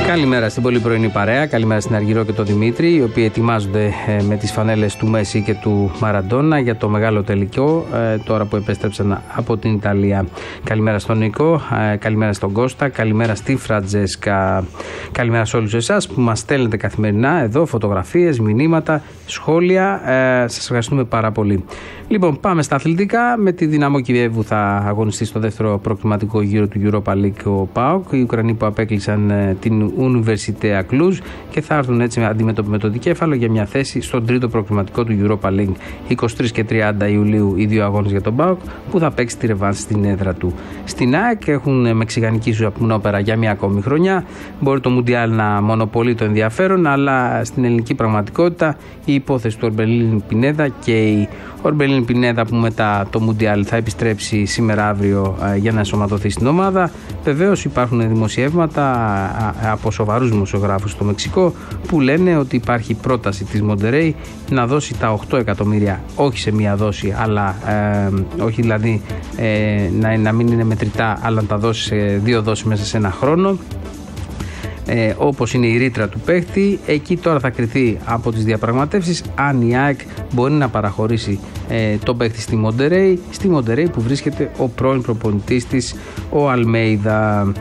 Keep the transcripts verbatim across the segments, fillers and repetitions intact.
Καλημέρα στην πολύ πρωινή παρέα, καλημέρα στην Αργυρό και τον Δημήτρη, οι οποίοι ετοιμάζονται ε, με τις φανέλες του Μέση και του Μαραντόνα για το μεγάλο τελικό, ε, τώρα που επέστρεψαν από την Ιταλία. Καλημέρα στον Νίκο, ε, καλημέρα στον Κώστα, καλημέρα στη Φραντζέσκα. Καλημέρα σε όλους εσάς που μας στέλνετε καθημερινά εδώ φωτογραφίες, μηνύματα, σχόλια. Ε, σας ευχαριστούμε πάρα πολύ. Λοιπόν, πάμε στα αθλητικά. Με τη Δυναμό Κιέβου θα αγωνιστεί στο δεύτερο προκριματικό γύρο του Europa League ο ΠΑΟΚ. Οι Ουκρανοί που απέκλεισαν ε, την Universitea Cluj και θα έρθουν έτσι αντιμέτωποι με το δικέφαλο για μια θέση στον τρίτο προκριματικό του Europa League. είκοσι τρεις και τριάντα Ιουλίου οι δύο αγώνες για τον ΠΑΟΚ που θα παίξει τη ρεβάνση στην έδρα του. Στην ΑΕΚ έχουν μεξικανική σουαπνόπερα για μια ακόμη χρονιά. Μπορεί το Μουντιάλ να μονοπολεί το ενδιαφέρον, αλλά στην ελληνική πραγματικότητα η υπόθεση του Ορμπελίν Πινέδα και η Ορμπελίν Πινέδα που μετά το Μουντιάλ θα επιστρέψει σήμερα αύριο για να ενσωματωθεί στην ομάδα. Βεβαίως υπάρχουν δημοσιεύματα από σοβαρούς δημοσιογράφους στο Μεξικό που λένε ότι υπάρχει πρόταση της Μοντερέι να δώσει τα οκτώ εκατομμύρια, όχι σε μία δόση, αλλά ε, όχι δηλαδή ε, να, να μην είναι μετρητά, αλλά να τα δώσει σε δύο δόσεις μέσα σε ένα χρόνο. Ε, όπως είναι η ρήτρα του παίχτη. Εκεί τώρα θα κριθεί από τις διαπραγματεύσεις αν η ΑΕΚ μπορεί να παραχωρήσει ε, τον παίχτη στη Μοντερέι, στη Μοντερέι που βρίσκεται ο πρώην προπονητής της, ο Αλμέιδα.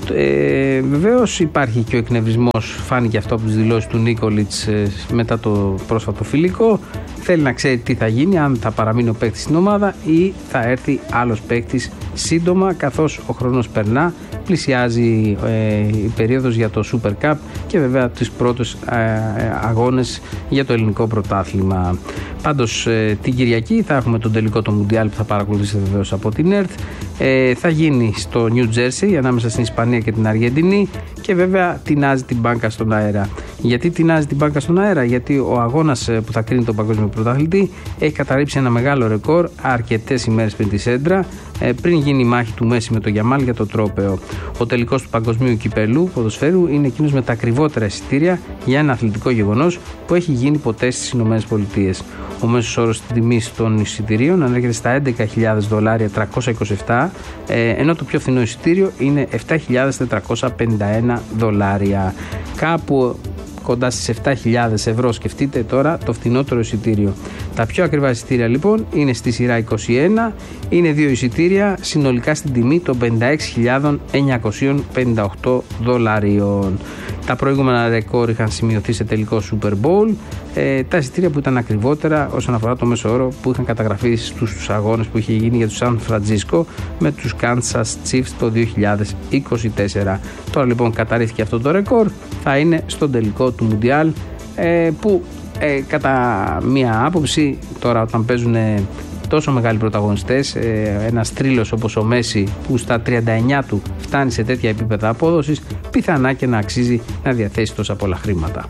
Ε, βεβαίως υπάρχει και ο εκνευρισμός, φάνηκε αυτό από τις δηλώσεις του Νίκολιτς ε, μετά το πρόσφατο φιλικό. Θέλει να ξέρει τι θα γίνει, αν θα παραμείνει ο παίκτης στην ομάδα ή θα έρθει άλλος παίκτης σύντομα, καθώς ο χρόνος περνά, πλησιάζει ε, η περίοδος για το Super Cup και βέβαια τις πρώτες ε, αγώνες για το ελληνικό πρωτάθλημα. Πάντως ε, την Κυριακή θα έχουμε τον τελικό το Μουντιάλ που θα παρακολουθήσετε βεβαίως από την ΕΡΤ. Ε, θα γίνει στο Νιου Τζέρσι ανάμεσα στην Ισπανία και την Αργεντινή και βέβαια τεινάζει την μπάνκα στον αέρα. Γιατί τεινάζει την μπάνκα στον αέρα? Γιατί ο αγώνας που θα κρίνει τον παγκόσμιο πρωταθλητή έχει καταρρύψει ένα μεγάλο ρεκόρ αρκετές ημέρες πριν τη Σέντρα, ε, πριν γίνει η μάχη του Μέση με το Γιαμάλ για το τρόπαιο. Ο τελικός του παγκοσμίου κυπελού ποδοσφαίρου είναι εκείνος με τα ακριβότερα εισιτήρια για ένα αθλητικό γεγονός που έχει γίνει ποτέ στις ΗΠΑ. Ο μέσος όρος τιμής των εισιτηρίων ανέρχεται στα έντεκα χιλιάδες δολάρια τριακόσια είκοσι επτά, ε, ενώ το πιο φθηνό εισιτήριο είναι επτά χιλιάδες τετρακόσια πενήντα ένα δολάρια. Κάπου κοντά στις επτά χιλιάδες ευρώ, σκεφτείτε τώρα το φθηνότερο εισιτήριο. Τα πιο ακριβά εισιτήρια λοιπόν είναι στη σειρά είκοσι ένα, είναι δύο εισιτήρια συνολικά στην τιμή των πενήντα έξι χιλιάδες εννιακόσια πενήντα οκτώ δολαρίων. Τα προηγούμενα ρεκόρ είχαν σημειωθεί σε τελικό Super Bowl. Ε, τα εισιτήρια που ήταν ακριβότερα όσον αφορά το μέσο όρο που είχαν καταγραφεί στους αγώνες που είχε γίνει για τους Σαν Φραντζίσκο με τους Kansas Chiefs το δύο χιλιάδες είκοσι τέσσερα. Τώρα λοιπόν καταρρίφθηκε αυτό το ρεκόρ, θα είναι στον τελικό του Μουντιάλ, ε, που ε, κατά μία άποψη τώρα όταν παίζουν τόσο μεγάλοι πρωταγωνιστές, ε, ένας τρίλος όπως ο Μέση που στα τριάντα εννιά του φτάνει σε τέτοια επίπεδα απόδοσης, πιθανά και να αξίζει να διαθέσει τόσα πολλά χρήματα.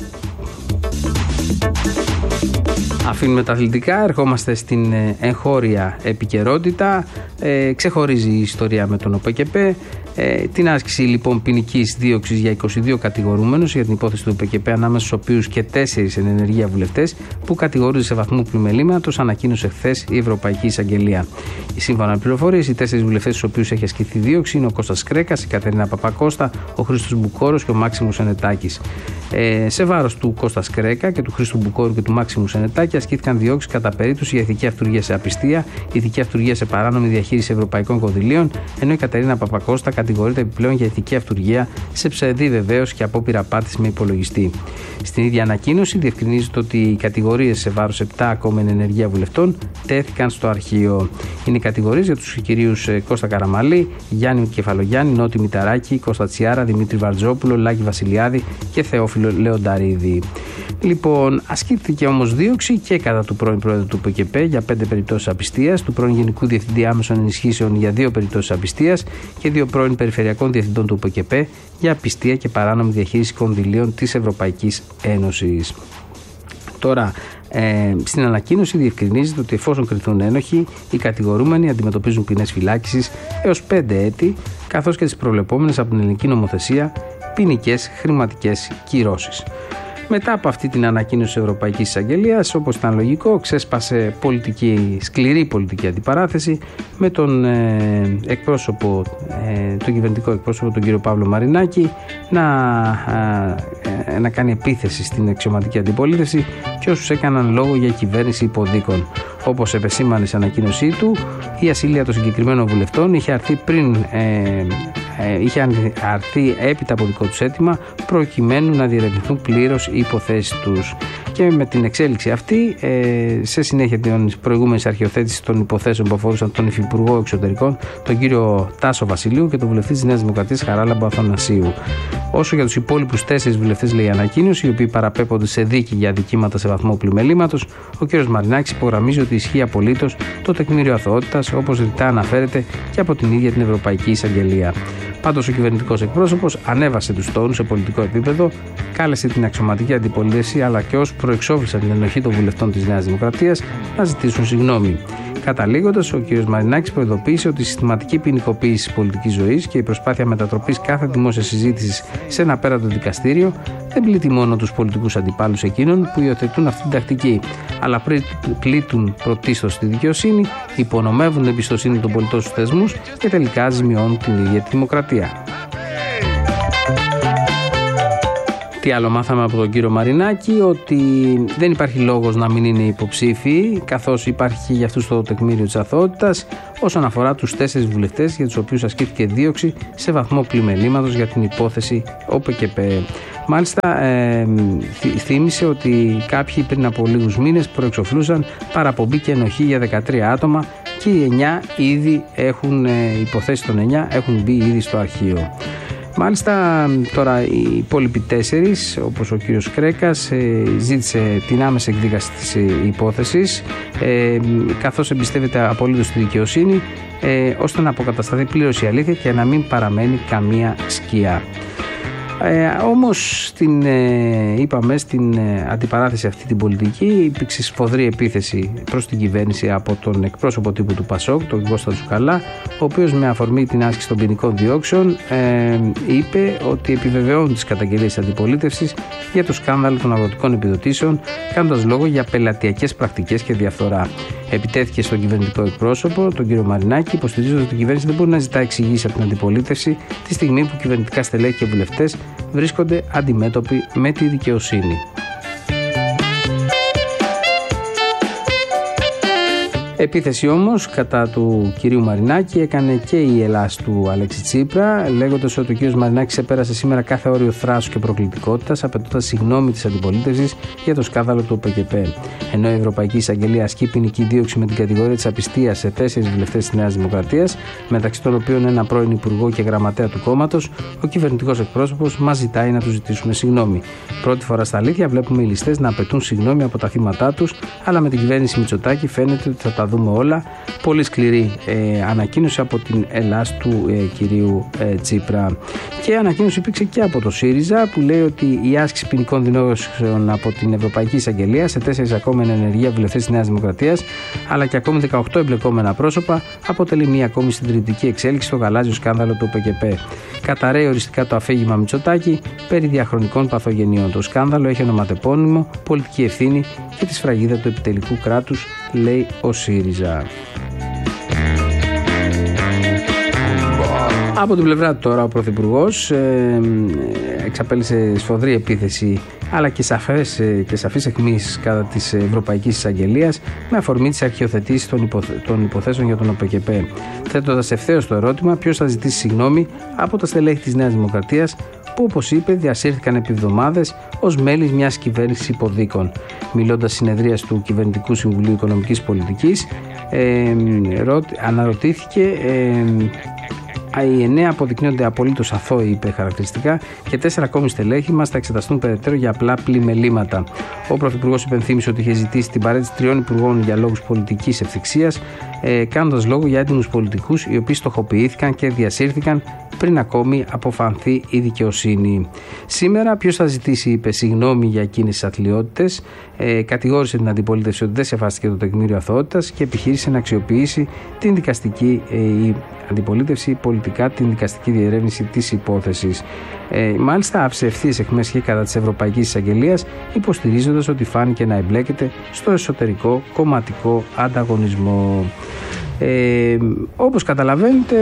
Αφήνουμε τα αθλητικά, ερχόμαστε στην εγχώρια επικαιρότητα. Ε, ξεχωρίζει η ιστορία με τον ΟΠΕΚΕΠΕ. Ε, την άσκηση λοιπόν ποινικής δίωξης για είκοσι δύο κατηγορούμενους για την υπόθεση του ΟΠΕΚΕΠΕ, ανάμεσα στους οποίους και τέσσερις εν ενεργεία βουλευτές που κατηγορούνται σε βαθμού πλημελήματος, ανακοίνωσε χθες η Ευρωπαϊκή Εισαγγελία. Σύμφωνα με πληροφορίες, οι τέσσερις βουλευτές στους οποίους έχει ασκηθεί δίωξη είναι ο Κώστας Κρέκας, η Κατερίνα Παπακώστα, ο Χρήστος Μπουκόρος και ο Μάξιμος Ενετάκης. Ε, σε βάρος του Κώστα Κρέκα και του Χρήστου Μπουκόρου και του Μάξιμου Ενετάκη ασκήθηκαν διώξεις κατά περίπτωση για ηθική αυτουργία σε απιστία, ηθική αυτουργία σε παράνομη διαχείριση ευρωπαϊκών κονδυλίων, ενώ η Κατερίνα Παπακώστα κατηγορείται επιπλέον για ηθική αυτουργία σε ψευδή βεβαίως και απόπειρα απάτηση με υπολογιστή. Στην ίδια ανακοίνωση διευκρινίζεται ότι οι κατηγορίες σε βάρος επτά ακόμα εν ενεργεία βουλευτών τέθηκαν στο αρχείο. Είναι οι κατηγορίες για τους κυρίους Κώστα Καραμαλή, Γιάννη Κεφαλογιάννη, Νότι Μηταράκη, Κώστα Τσιάρα, Δημήτρη Βαρτζόπουλο, Λάκη Βασιλιάδη και Θεόφιλο Λεονταρίδη. Λοιπόν, ασκήθηκε όμως δίωξη και κατά του πρώην πρόεδρου του ΟΠΕΚΕΠΕ για πέντε περιπτώσεις απιστίας, του πρώην Γενικού Διευθυντή Άμεσων Ενισχύσεων για δύο περιπτώσεις απιστίας και δύο πρώην Περιφερειακών Διευθυντών του ΟΠΕΚΕΠΕ για απιστία και παράνομη διαχείριση κονδυλίων της Ευρωπαϊκής Ένωσης. Τώρα, ε, στην ανακοίνωση διευκρινίζεται ότι εφόσον κριθούν ένοχοι, οι κατηγορούμενοι αντιμετωπίζουν ποινές φυλάκισης έως πέντε έτη, καθώς και τις προβλεπόμενες από την ελληνική νομοθεσία ποινικές χρηματικές κυρώσεις. Μετά από αυτή την ανακοίνωση της Ευρωπαϊκής Εισαγγελίας, όπως ήταν λογικό, ξέσπασε πολιτική, σκληρή πολιτική αντιπαράθεση με τον ε, εκπρόσωπο, ε, τον κυβερνητικό εκπρόσωπο, τον κύριο Παύλο Μαρινάκη, να, ε, να κάνει επίθεση στην αξιωματική αντιπολίτευση και όσους έκαναν λόγο για κυβέρνηση υποδίκων. Όπως επεσήμανε σε ανακοίνωσή του, η ασυλία των συγκεκριμένων βουλευτών είχε αρθεί πριν, ε, ε, είχε αρθεί έπειτα από δικό τους αίτημα, προκειμένου να διερευνηθούν πλήρως οι υποθέσεις τους. Και με την εξέλιξη αυτή, ε, σε συνέχεια της προηγούμενης αρχιοθέτησης των υποθέσεων που αφορούσαν τον Υφυπουργό Εξωτερικών, τον κύριο Τάσο Βασιλείου και τον βουλευτή της Νέας Δημοκρατίας Χαράλαμπο Αθανασίου. Όσο για τους υπόλοιπους τέσσερις βουλευτές, λέει η ανακοίνωση, οι οποίοι παραπέμπονται σε δίκη για αδικήματα σε βαθμό πλημελήματος, ο κ. Μαρινάκης υπογραμμίζει ότι ισχύει απολύτως το τεκμήριο αθωότητας, όπως ρητά αναφέρεται και από την ίδια την Ευρωπαϊκή Εισαγγελία. Πάντως, ο κυβερνητικός εκπρόσωπος ανέβασε τους τόνους σε πολιτικό επίπεδο, κάλεσε την αξιωματική αντιπολίτευση αλλά και όσους προεξόφλησαν την ενοχή των βουλευτών της Νέας Δημοκρατίας να ζητήσουν συγγνώμη. Καταλήγοντας, ο κ. Μαρινάκης προειδοποίησε ότι η συστηματική ποινικοποίηση της πολιτικής ζωής και η προσπάθεια μετατροπής κάθε δημόσιας συζήτησης σε ένα απέραντο δικαστήριο δεν πλήττει μόνο τους πολιτικούς αντιπάλους εκείνων που υιοθετούν αυτή την τακτική, αλλά πλήττουν πρωτίστως τη δικαιοσύνη, υπονομεύουν την εμπιστοσύνη των πολιτών στους θεσμούς και τελικά ζημιώνουν την ίδια τη δημοκρατία. Τι άλλο μάθαμε από τον κύριο Μαρινάκη? Ότι δεν υπάρχει λόγος να μην είναι υποψήφιοι, καθώς υπάρχει για αυτούς το τεκμήριο της αθωότητας, όσον αφορά τους τέσσερις βουλευτές για τους οποίους ασκήθηκε δίωξη σε βαθμό πλημελήματος για την υπόθεση ΟΠΕΚΕΠ. Μάλιστα, ε, θύμισε ότι κάποιοι πριν από λίγους μήνες προεξοφλούσαν παραπομπή και ενοχή για δεκατρία άτομα και οι εννιά ήδη έχουν, ε, υποθέσεις των εννιά έχουν μπει ήδη στο αρχείο. Μάλιστα, τώρα οι υπόλοιποι τέσσερις, όπως ο κύριος Κρέκας, ε, ζήτησε την άμεση εκδίκαση της ε, υπόθεσης, ε, καθώς εμπιστεύεται απολύτως τη δικαιοσύνη, ε, ώστε να αποκατασταθεί πλήρως η αλήθεια και να μην παραμένει καμία σκιά. Ε, όμως, στην, ε, είπαμε, στην ε, αντιπαράθεση αυτή την πολιτική υπήρξε σφοδρή επίθεση προς την κυβέρνηση από τον εκπρόσωπο τύπου του Πασόκ, τον Κώστα Τσουκαλά, ο οποίος με αφορμή την άσκηση των ποινικών διώξεων ε, είπε ότι επιβεβαιώνει τις καταγγελίες της αντιπολίτευσης για το σκάνδαλο των αγροτικών επιδοτήσεων, κάνοντας λόγο για πελατειακές πρακτικές και διαφθορά. Επιτέθηκε στον κυβερνητικό εκπρόσωπο, τον κύριο Μαρινάκη, υποστηρίζοντας ότι η κυβέρνηση δεν μπορεί να ζητά εξηγήσεις από την αντιπολίτευση τη στιγμή που κυβερνητικά στελέχη και βουλευτές βρίσκονται αντιμέτωποι με τη δικαιοσύνη. Επίθεση όμως κατά του κυρίου Μαρινάκη έκανε και η Ελλάς του Αλέξη Τσίπρα, λέγοντας ότι ο κύριος Μαρινάκης επέρασε σήμερα κάθε όριο θράσους και προκλητικότητας, απαιτώντας συγγνώμη της αντιπολίτευσης για το σκάνδαλο του ΟΠΕΚΕΠ. Ενώ η Ευρωπαϊκή Εισαγγελία ασκεί ποινική δίωξη με την κατηγορία της απιστίας σε τέσσερις βουλευτές της Νέας Δημοκρατίας, μεταξύ των οποίων ένα πρώην υπουργό και γραμματέα του κόμματος, ο κυβερνητικός εκπρόσωπος μας ζητάει να του ζητήσουμε συγγνώμη. Πρώτη φορά στα αλήθεια βλέπουμε οι ληστές να απαιτούν συγγνώμη από τα θύματά τους, αλλά με την κυβέρνηση Μητσοτάκη φαίνεται ότι θα τα δούμε όλα. Πολύ σκληρή ε, ανακοίνωση από την Ελλάς του ε, κυρίου ε, Τσίπρα. Και ανακοίνωση υπήρξε και από το ΣΥΡΙΖΑ, που λέει ότι η άσκηση ποινικών δυνώσεων από την Ευρωπαϊκή Εισαγγελία σε τέσσερις ακόμα ενεργεία βουλευτές της Νέας Δημοκρατίας, αλλά και ακόμη δεκαοκτώ εμπλεκόμενα πρόσωπα, αποτελεί μια ακόμη συντηρητική εξέλιξη στο γαλάζιο σκάνδαλο του ΟΠΕΚΕΠ. Καταραίει οριστικά το αφήγημα Μητσοτάκη περί διαχρονικών παθογενειών. Το σκάνδαλο έχει ονοματεπώνυμο, πολιτική ευθύνη και τη σφραγίδα του επιτελικού κράτους, λέει ο ΣΥΡΙΖΑ. Από την πλευρά του τώρα ο Πρωθυπουργός ε, εξαπέλυσε σφοδρή επίθεση αλλά και, σαφές, ε, και σαφής αιχμής κατά της Ευρωπαϊκής Εισαγγελίας με αφορμή της αρχιοθετήσης των, υποθε, των υποθέσεων για τον ΟΠΕΚΕΠ, θέτοντας ευθέως το ερώτημα ποιος θα ζητήσει συγγνώμη από τα στελέχη της Νέας Δημοκρατίας που, όπως είπε, διασύρθηκαν επί εβδομάδες ως μέλη μιας κυβέρνησης υποδίκων. Μιλώντας συνεδρίας του Κυβερνητικού Συμβουλίου Οικονομικής Πολιτικής, ε, ρω, αναρωτήθηκε ε, οι εννέα αποδεικνύονται απολύτως αθώοι, είπε χαρακτηριστικά, και τέσσερα ακόμη στελέχη μας θα εξεταστούν περαιτέρω για απλά πλημελήματα. Ο Πρωθυπουργός υπενθύμισε ότι είχε ζητήσει την παρέτηση τριών υπουργών για λόγους πολιτικής ευθυξίας, ε, κάνοντας λόγο για έτοιμους πολιτικούς οι οποίοι στοχοποιήθηκαν και διασύρθηκαν πριν ακόμη αποφανθεί η δικαιοσύνη. Σήμερα, ποιος θα ζητήσει, είπε, συγγνώμη για εκείνες τις αθλιότητες, ε, κατηγόρησε την αντιπολίτευση ότι δεν σεβάστηκε το τεκμήριο αθωότητας και επιχείρησε να αξιοποιήσει την δικαστική, ε, η αντιπολίτευση πολιτικά, την δικαστική διερεύνηση της υπόθεσης. Ε, μάλιστα, άφησε ευθείες αιχμές και κατά της Ευρωπαϊκής Εισαγγελίας, υποστηρίζοντας ότι φάνηκε να εμπλέκεται στο εσωτερικό κομματικό ανταγωνισμό. Ε, όπως καταλαβαίνετε,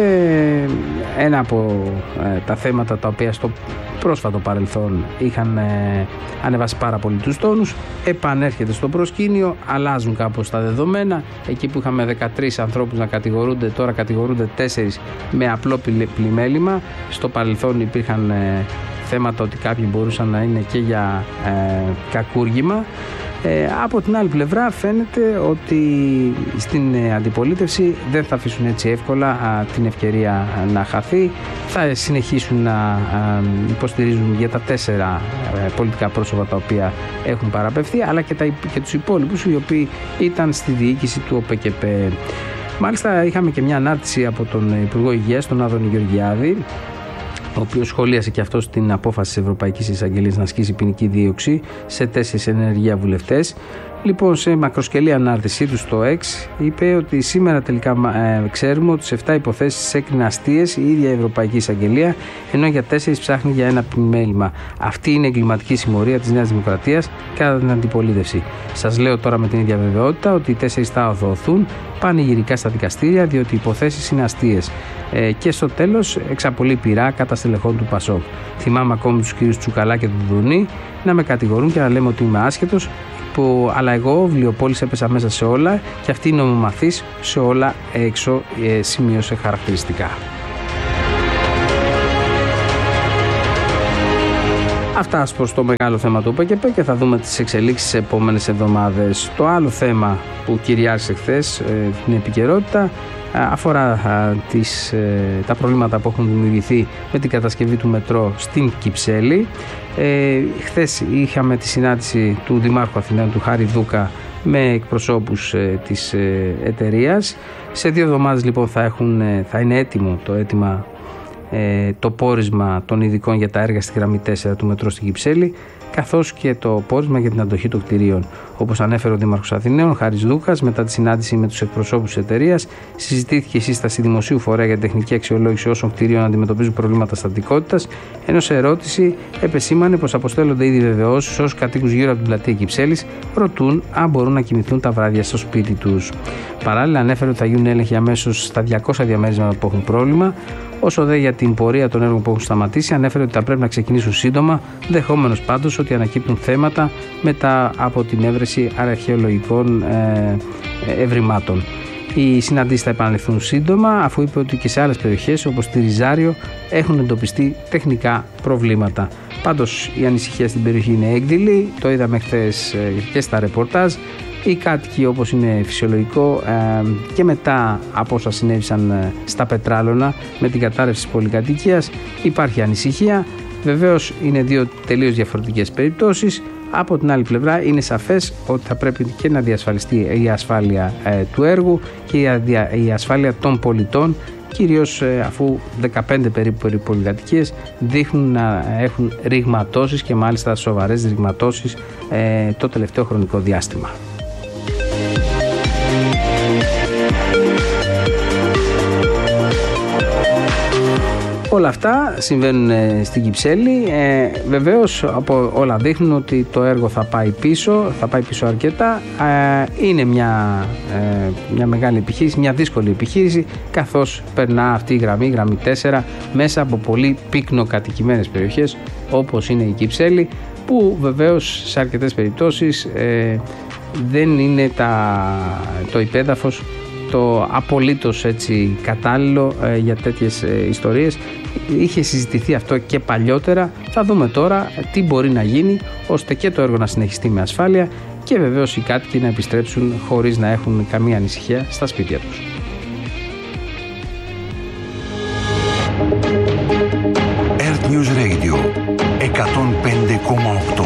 ένα από ε, τα θέματα τα οποία στο πρόσφατο παρελθόν είχαν ε, ανεβάσει πάρα πολύ τους τόνους, επανέρχεται στο προσκήνιο, αλλάζουν κάπως τα δεδομένα. Εκεί που είχαμε δεκατρείς ανθρώπους να κατηγορούνται, τώρα κατηγορούνται τέσσερις με απλό πλημέλημα. Στο παρελθόν υπήρχαν ε, θέματα ότι κάποιοι μπορούσαν να είναι και για ε, κακούργημα. Ε, από την άλλη πλευρά φαίνεται ότι στην ε, αντιπολίτευση δεν θα αφήσουν έτσι εύκολα α, την ευκαιρία α, να χαθεί. Θα συνεχίσουν να α, υποστηρίζουν για τα τέσσερα ε, πολιτικά πρόσωπα τα οποία έχουν παραπευθεί, αλλά και, τα, και τους υπόλοιπους οι οποίοι ήταν στη διοίκηση του ΟΠΕΚΕΠ. Μάλιστα είχαμε και μια ανάρτηση από τον Υπουργό Υγείας, τον Άδωνη Γεωργιάδη, ο οποίος σχολίασε και αυτός την απόφαση της Ευρωπαϊκής Εισαγγελίας να ασκήσει ποινική δίωξη σε τέσσερις ενεργεία βουλευτές. Λοιπόν, σε μακροσκελή ανάρτησή του στο X είπε ότι σήμερα τελικά ε, ξέρουμε ότι σε επτά υποθέσεις έκρινε αστείες η ίδια η Ευρωπαϊκή Εισαγγελία, ενώ για τέσσερις ψάχνει για ένα μέλημα. Αυτή είναι η εγκληματική συμμορία της Νέας Δημοκρατίας κατά την αντιπολίτευση. Σας λέω τώρα με την ίδια βεβαιότητα ότι οι τέσσερις θα οθωθούν πανηγυρικά στα δικαστήρια, διότι οι υποθέσεις είναι αστείες. Ε, και στο τέλος εξαπολύει πειρά κατά στελεχών του Πασόκ. Θυμάμαι ακόμη τους κυρίους Τσουκαλά και του Δουνή να με κατηγορούν και να λέμε ότι είμαι άσχετος. Που, αλλά εγώ Βλιοπόλης έπεσα μέσα σε όλα και αυτή είναι νομομαθής σε όλα έξω, ε, σημείωσε χαρακτηριστικά. Αυτά προς το μεγάλο θέμα του ΟΠΕΚΕΠ και θα δούμε τις εξελίξεις τις επόμενες εβδομάδες. Το άλλο θέμα που κυριάρχησε χθες ε, την επικαιρότητα αφορά α, τις, ε, τα προβλήματα που έχουν δημιουργηθεί με την κατασκευή του μετρό στην Κυψέλη. Ε, χθες είχαμε τη συνάντηση του Δημάρχου Αθηναίων, του Χάρη Δούκα, με εκπροσώπους ε, της ε, εταιρείας. Σε δύο εβδομάδες λοιπόν θα, έχουν, ε, θα είναι έτοιμο το αίτημα, ε, το πόρισμα των ειδικών για τα έργα στη γραμμή τέσσερα του μετρό στην Κυψέλη, καθώς και το πόρισμα για την αντοχή των κτηρίων. Όπως ανέφερε ο Δήμαρχος Αθηναίων, Χάρης Δούκας, μετά τη συνάντηση με τους εκπροσώπους της εταιρείας, συζητήθηκε η σύσταση δημοσίου φορέα για τεχνική αξιολόγηση όσων κτηρίων αντιμετωπίζουν προβλήματα στατικότητας, ενώ σε ερώτηση επεσήμανε πως αποστέλλονται ήδη βεβαιώσεις στους κατοίκους γύρω από την πλατεία Κυψέλης, ρωτούν αν μπορούν να κοιμηθούν τα βράδια στο σπίτι τους. Παράλληλα, ανέφερε ότι θα γίνουν έλεγχοι αμέσως στα διακόσια διαμέρισματα που έχουν πρόβλημα. Όσο δε για την πορεία των έργων που έχουν σταματήσει, ανέφερε ότι θα πρέπει να ξεκινήσουν σύντομα, δεχόμενος πάντως ότι ανακύπτουν θέματα μετά από την έβρεση αρχαιολογικών ε, ευρημάτων. Οι συναντήσεις θα επαναληφθούν σύντομα, αφού είπε ότι και σε άλλες περιοχές όπως τη Ριζάριο έχουν εντοπιστεί τεχνικά προβλήματα. Πάντως η ανησυχία στην περιοχή είναι έκδηλη, το είδαμε χθες και στα ρεπορτάζ. Οι κάτοικοι, όπως είναι φυσιολογικό, ε, και μετά από όσα συνέβησαν ε, στα Πετράλωνα με την κατάρρευση της πολυκατοικίας, υπάρχει ανησυχία. Βεβαίως είναι δύο τελείως διαφορετικές περιπτώσεις. Από την άλλη πλευρά είναι σαφές ότι θα πρέπει και να διασφαλιστεί η ασφάλεια ε, του έργου και η, η ασφάλεια των πολιτών, κυρίως ε, αφού δεκαπέντε περίπου πολυκατοικίες δείχνουν να έχουν ρηγματώσεις και μάλιστα σοβαρές ρηγματώσεις ε, το τελευταίο χρονικό διάστημα. Όλα αυτά συμβαίνουν στην Κυψέλη. Ε, βεβαίως από όλα δείχνουν ότι το έργο θα πάει πίσω, θα πάει πίσω αρκετά. Ε, είναι μια, ε, μια μεγάλη επιχείρηση, μια δύσκολη επιχείρηση, καθώς περνά αυτή η γραμμή, η γραμμή τέσσερα, μέσα από πολύ πυκνοκατοικημένες περιοχές όπως είναι η Κυψέλη, που βεβαίως σε αρκετές περιπτώσεις ε, δεν είναι τα, το υπέδαφος το απολύτως έτσι κατάλληλο ε, για τέτοιες ε, ιστορίες. Είχε συζητηθεί αυτό και παλιότερα. Θα δούμε τώρα τι μπορεί να γίνει ώστε και το έργο να συνεχιστεί με ασφάλεια και βεβαίως οι κάτοικοι να επιστρέψουν χωρίς να έχουν καμία ανησυχία στα σπίτια τους. Earth News Radio εκατόν πέντε κόμμα οκτώ.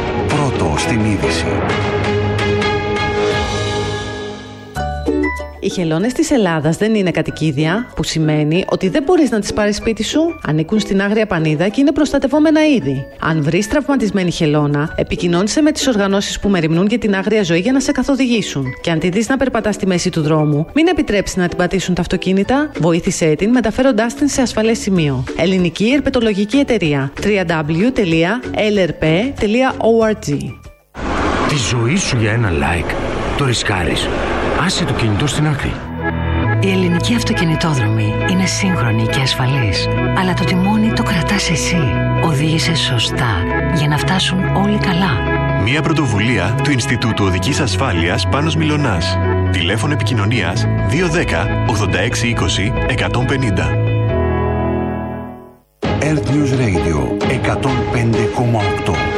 Πρώτο στην είδηση. Η χελώνες της Ελλάδας δεν είναι κατοικίδια, που σημαίνει ότι δεν μπορείς να τις πάρεις σπίτι σου. Ανήκουν στην Άγρια Πανίδα και είναι προστατευόμενα είδη. Αν βρεις τραυματισμένη χελώνα, επικοινώνησε με τις οργανώσεις που μεριμνούν για την άγρια ζωή για να σε καθοδηγήσουν. Και αν τη δεις να περπατά στη μέση του δρόμου, μην επιτρέψεις να την πατήσουν τα αυτοκίνητα, βοήθησέ την μεταφέροντάς την σε ασφαλές σημείο. Ελληνική Ερπετολογική Εταιρεία. double-u double-u double-u τελεία ελ αρ πι τελεία ο αρ τζι. Τη ζωή σου για ένα like το ρισκάρεις. Άσε το κινητό στην άκρη. Η ελληνική αυτοκινητόδρομη είναι σύγχρονη και ασφαλής, αλλά το τιμόνι το κρατάς εσύ. Οδήγησε σωστά για να φτάσουν όλοι καλά. Μια πρωτοβουλία του Ινστιτούτου Οδικής Ασφάλειας Πάνος Μιλωνάς. Τηλέφωνο επικοινωνίας δύο ένα μηδέν ογδόντα έξι είκοσι εκατόν πενήντα. Earth News Radio εκατόν πέντε κόμμα οκτώ.